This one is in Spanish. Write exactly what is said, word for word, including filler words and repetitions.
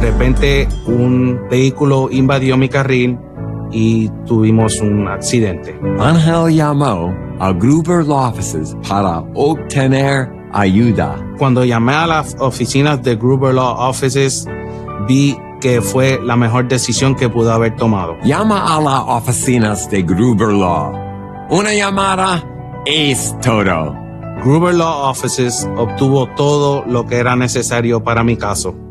De repente un vehículo invadió mi carril y tuvimos un accidente. Ángel llamó a Gruber Law Offices para obtener ayuda. Cuando llamé a las oficinas de Gruber Law Offices, vi que fue la mejor decisión que pude haber tomado. Llama a las oficinas de Gruber Law. Una llamada es todo. Gruber Law Offices obtuvo todo lo que era necesario para mi caso.